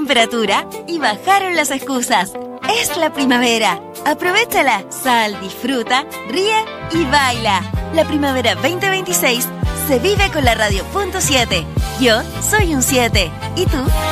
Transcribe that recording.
temperatura y bajaron las excusas. Es la primavera. Aprovéchala. Sal, disfruta, ríe y baila. La primavera 2026 se vive con la Radio.7. Yo soy un 7. ¿Y tú?